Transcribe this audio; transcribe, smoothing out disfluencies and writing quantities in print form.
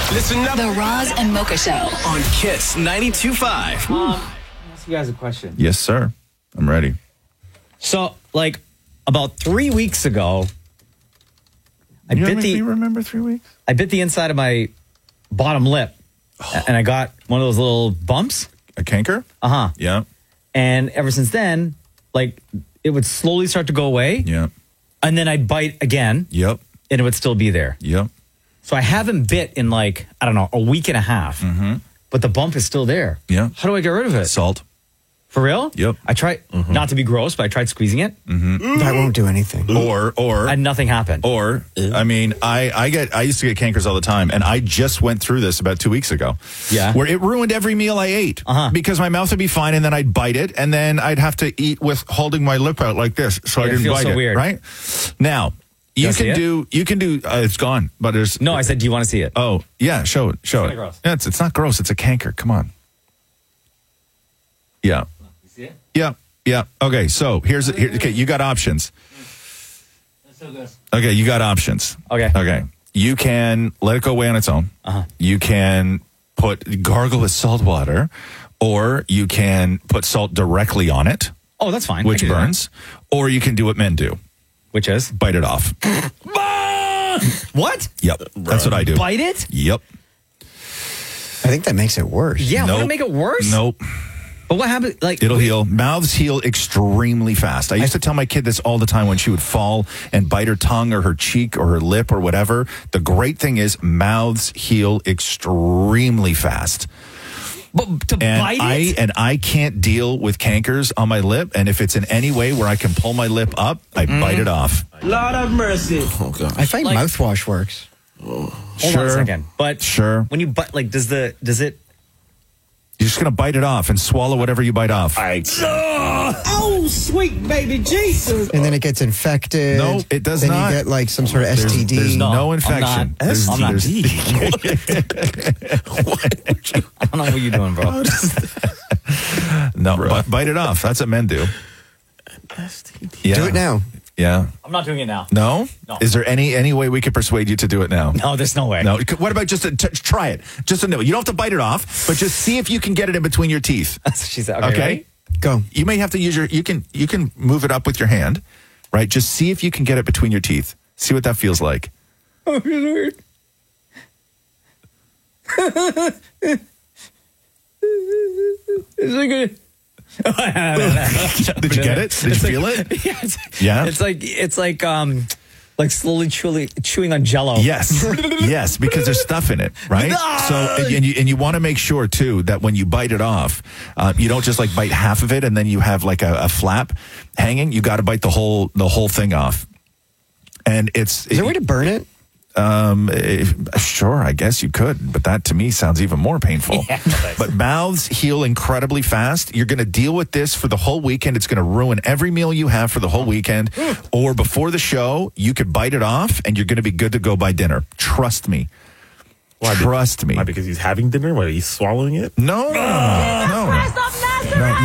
Listen up. The Roz and Mocha Show On Kiss 92.5. Ask you guys a question. Yes, sir. I'm ready. So, like, about 3 weeks ago, You remember 3 weeks? I bit the inside of my bottom lip, and I got one of those little bumps. A canker? Uh-huh. Yeah. And ever since then, like, it would slowly start to go away, Yeah. and then I'd bite again, Yep. and it would still be there. Yep. So I haven't bit in, like, I don't know, a week and a half, but the bump is still there. Yeah. How do I get rid of it? Salt. For real? Yep. I tried, not to be gross, but I tried squeezing it, That won't do anything. Or and nothing happened. I mean, I used to get cankers all the time, and I just went through this about 2 weeks ago. Yeah. Where it ruined every meal I ate. Because my mouth would be fine, and then I'd bite it, and then I'd have to eat with holding my lip out like this, so I Yeah, it didn't feels bite so it. weird. Right? Now, you see can do, it's gone, but there's... No, I said, do you want to see it? Oh, yeah, show it. kinda gross. Yeah, it's not gross, it's a canker. Come on. Yeah. You see it? Yeah. Okay, so okay, you got options. That's so good. Okay, you got options. Okay. You can let it go away on its own. You can gargle with salt water, or you can put salt directly on it, Oh, that's fine. I which can do that. burns, or you can do what men do. Which is? Bite it off. What? Yep. That's what I do. Bite it? Yep. I think that makes it worse. Yeah, Nope. would it make it worse? Nope. But what happened? Like, It'll heal. Mouths heal extremely fast. I used to tell my kid this all the time when she would fall and bite her tongue or her cheek or her lip or whatever. The great thing is mouths heal extremely fast. But to bite it? I can't deal with cankers on my lip, and if it's in any way where I can pull my lip up, I bite it off. Lord have mercy. Oh, God. I find Like- mouthwash works. Hold on a second. But Sure. when you bite, like, does it? You're just going to bite it off and swallow whatever you bite off. Oh, sweet baby Jesus. And then it gets infected. No, it does then not. You get like some sort of There's STD. no infection. I'm not. I don't know what you're doing, bro. No, bite it off. That's what men do. Yeah. Do it now. Yeah. I'm not doing it now. No? No. Is there any way we could persuade you to do it now? No, there's no way. No. What about just try it? Just a no. You don't have to bite it off, but just see if you can get it in between your teeth. That's what she said. Okay. Okay? Ready? Go. You may have to use you can move it up with your hand, right? Just see if you can get it between your teeth. See what that feels like. Oh, it's weird. It's like a... Did you get it? Did you feel it? Yeah. Yeah? It's like slowly chewing on Jell-O. Yes. Yes, because there's stuff in it, right? So, and you want to make sure, too, that when you bite it off, you don't just, like, bite half of it and then you have, like, a flap hanging. You got to bite the whole thing off. And Is there a way to burn it? Sure, I guess you could, but that to me sounds even more painful. Yeah, but mouths heal incredibly fast. You're going to deal with this for the whole weekend. It's going to ruin every meal you have for the whole weekend. Or before the show, you could bite it off and you're going to be good to go by dinner. Trust me. Trust me. Why? Because he's having dinner? Why, he's swallowing it? No.